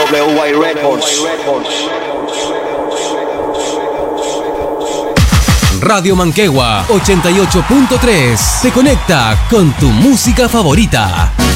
WY Records. Radio Manquehua 88.3 te conecta con tu música favorita.